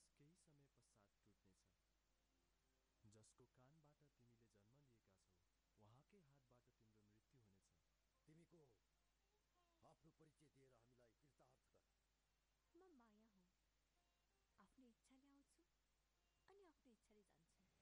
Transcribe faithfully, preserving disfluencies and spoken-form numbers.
विश्वास केही समय पश्चात टुट्नेछ। जसको कानबाट तिमीले जन्म लिएका छौ उहाँकै हातबाट तिम्रो मृत्यु हुनेछ। तिमीको आफ्नो परिचय दिएर हामीलाई कृतार्थ गर। म माया हुँ। आफ्नो इच्छाले आउँछु अनि आफ्नो इच्छाले जान्छु।